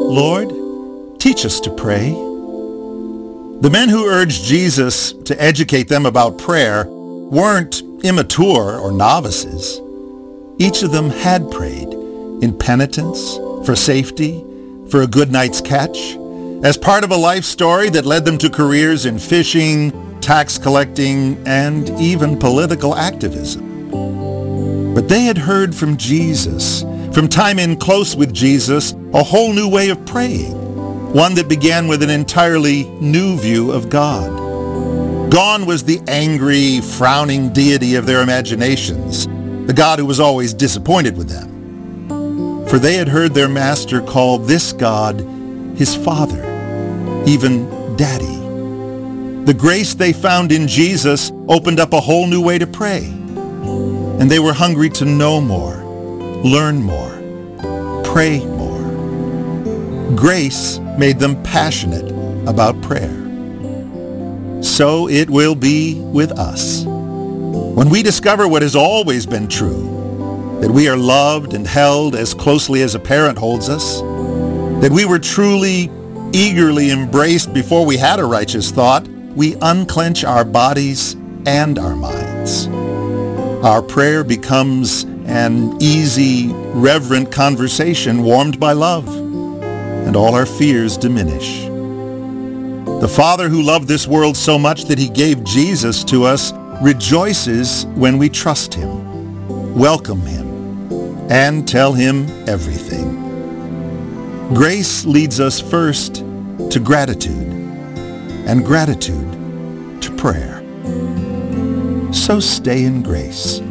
Lord, teach us to pray. The men who urged Jesus to educate them about prayer weren't immature or novices. Each of them had prayed in penitence, for safety, for a good night's catch, as part of a life story that led them to careers in fishing, tax collecting, and even political activism. But they had heard from Jesus, from time in close with Jesus, a whole new way of praying, one that began with an entirely new view of God. Gone was the angry, frowning deity of their imaginations, the God who was always disappointed with them. For they had heard their master call this God his Father, even Daddy. The grace they found in Jesus opened up a whole new way to pray. And they were hungry to know more, learn more, pray more. Grace made them passionate about prayer. So it will be with us. When we discover what has always been true, that we are loved and held as closely as a parent holds us, that we were truly, eagerly embraced before we had a righteous thought, we unclench our bodies and our minds. Our prayer becomes an easy, reverent conversation warmed by love, and all our fears diminish. The Father who loved this world so much that he gave Jesus to us rejoices when we trust him, welcome him, and tell him everything. Grace leads us first to gratitude, and gratitude to prayer. So stay in grace.